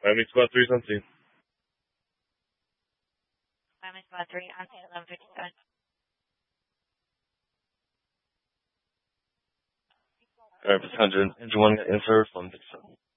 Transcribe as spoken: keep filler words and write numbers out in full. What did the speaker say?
Miami Squad three is on scene. Miami Squad three on scene eleven fifty-seven. Alright, six hundred. Engine one got inserted from fifty-seven.